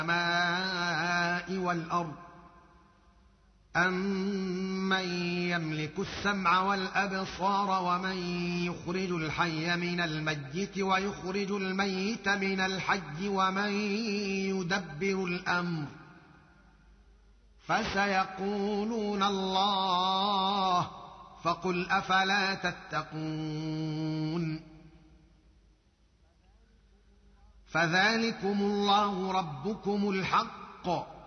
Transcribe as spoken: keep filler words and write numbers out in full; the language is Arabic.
السماء والأرض أَمَّن يَمْلِكُ السَّمْعَ وَالْأَبْصَارَ وَمَن يُخْرِجُ الْحَيَّ مِنَ الْمَيِّتِ وَيُخْرِجُ الْمَيِّتَ مِنَ الْحَيِّ وَمَن يُدَبِّرُ الْأَمْرَ فَسَيَقُولُونَ اللَّهُ فَقُلْ أَفَلَا تَتَّقُونَ فَذَلِكُمُ اللَّهُ رَبُّكُمُ الْحَقُّ